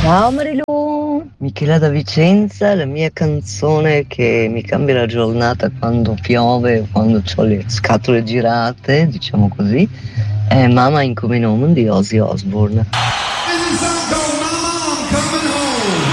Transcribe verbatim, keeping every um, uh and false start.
Ciao Marilu, Michela da Vicenza. La mia canzone che mi cambia la giornata quando piove o quando ho le scatole girate, diciamo così, è Mama in Come Non di Ozzy Osbourne.